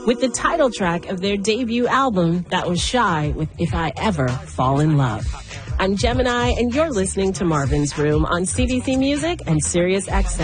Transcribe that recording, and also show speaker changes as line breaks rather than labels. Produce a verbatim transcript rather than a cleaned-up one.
with the title track of their debut album, That Was Shy, with If I Ever Fall in Love. I'm Gemini, and you're listening to Marvin's Room on C D C Music and Sirius X M.